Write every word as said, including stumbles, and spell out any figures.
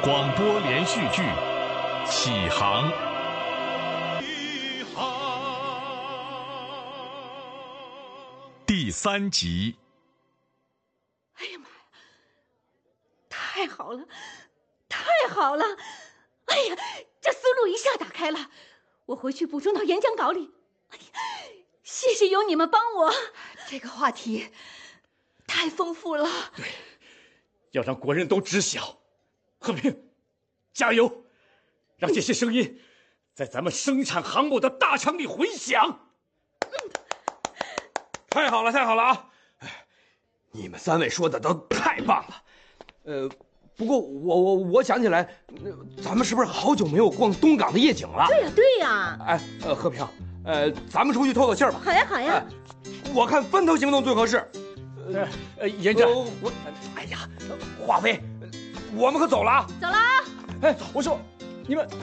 广播连续剧《启航》第三集。 哎呀妈呀！太好了，太好了！哎呀，这思路一下打开了，我回去补充到演讲稿里。哎呀，谢谢有你们帮我。这个话题太丰富了。 对，要让国人都知晓。和平，加油！让这些声音在咱们生产航母的大厂里回响。 嗯， 太好了，太好了啊！哎，你们三位说的都太棒了。呃，不过我我我想起来，咱们是不是好久没有逛东港的夜景了？ 对呀，对呀。 哎，呃，和平，呃，咱们出去透透气儿吧。 好呀，好呀。 哎，我看分头行动最合适。 呃，呃，沿着我，哎呀，华妃，我们可走了啊！ 走了啊！ 哎，我说，你们